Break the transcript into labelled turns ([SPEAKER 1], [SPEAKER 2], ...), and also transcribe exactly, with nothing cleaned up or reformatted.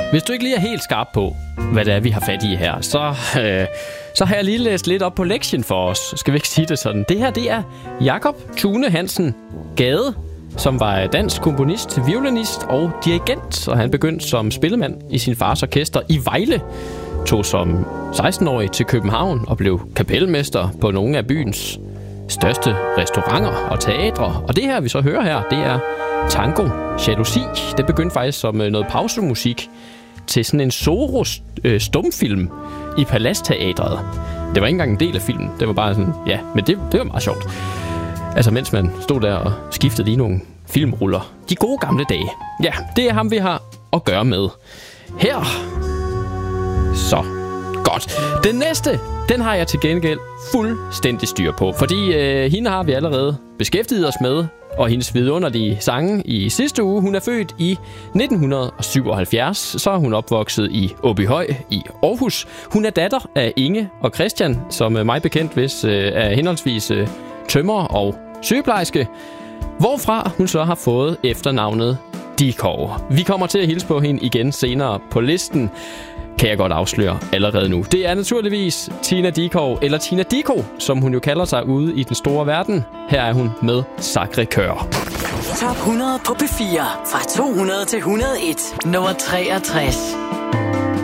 [SPEAKER 1] Hvis du ikke lige er helt skarp på, hvad det er, vi har fat i her, så, øh, så har jeg lige læst lidt op på lektien for os. Skal vi ikke sige det sådan? Det her, det er Jakob Thune Hansen Gade, som var dansk komponist, violinist og dirigent. Og han begyndte som spillemand i sin fars orkester i Vejle. Tog som seksten-årig til København og blev kapelmester på nogle af byens største restauranter og teatre. Og det her, vi så hører her, det er Tango Jalousi. Det begyndte faktisk som noget pausemusik til sådan en Zorro-stumfilm i Palastteatret. Det var ikke engang en del af filmen. Det var bare sådan, ja, men det, det var meget sjovt. Altså, mens man stod der og skiftede lige nogle filmruller. De gode gamle dage. Ja, det er ham, vi har at gøre med her. Så, godt. Den næste, den har jeg til gengæld fuldstændig styr på. Fordi øh, hende har vi allerede beskæftiget os med. Og hendes vidunderlige sange i sidste uge. Hun er født i nitten syvoghalvfjerds. Så er hun opvokset i Åbyhøj i Aarhus. Hun er datter af Inge og Christian, som er mig bekendt, hvis øh, er henholdsvis øh, tømrer og sygeplejerske. Hvorfra hun så har fået efternavnet Dikov. Vi kommer til at hilse på hende igen senere på listen, kan jeg godt afsløre allerede nu. Det er naturligvis Tina Dickow, eller Tina Dickow, som hun jo kalder sig ude i den store verden. Her er hun med Sacré-Cœur.
[SPEAKER 2] Top hundrede på P fire. Fra to hundrede til et hundrede og en. Nummer treogtres.